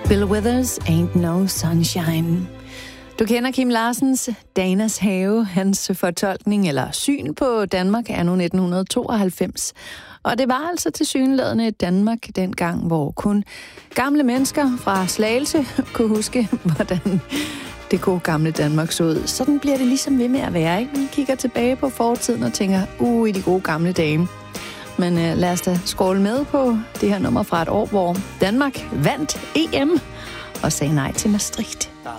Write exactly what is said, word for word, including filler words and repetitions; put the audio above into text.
Bill Withers, Ain't No Sunshine. Du kender Kim Larsens Danas Have, hans fortolkning eller syn på Danmark er nu nitten tooghalvfems. Og det var altså tilsyneladende Danmark dengang, hvor kun gamle mennesker fra Slagelse kunne huske, hvordan det gode gamle Danmark så ud. Sådan bliver det ligesom ved med at være, ikke? Vi kigger tilbage på fortiden og tænker, uh, i de gode gamle dage. Men uh, lad os da skåle med på det her nummer fra et år, hvor Danmark vandt E M og sagde nej til Maastricht.